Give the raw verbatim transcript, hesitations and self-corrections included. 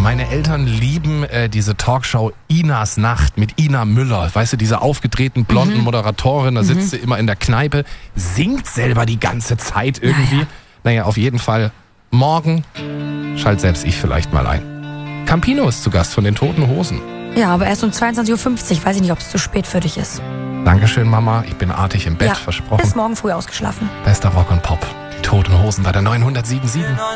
Meine Eltern lieben äh, diese Talkshow Inas Nacht mit Ina Müller. Weißt du, diese aufgedrehten blonden mhm. Moderatorin, da sitzt mhm. sie immer in der Kneipe, singt selber die ganze Zeit irgendwie. Naja, naja auf jeden Fall morgen schalt selbst ich vielleicht mal ein. Campino ist zu Gast von den Toten Hosen. Ja, aber erst um zweiundzwanzig Uhr fünfzig. Weiß ich nicht, ob es zu spät für dich ist. Dankeschön, Mama. Ich bin artig im Bett, ja, versprochen. Bis morgen früh ausgeschlafen. Bester Rock und Pop. Die Toten Hosen bei der neunhundertsieben Komma sieben.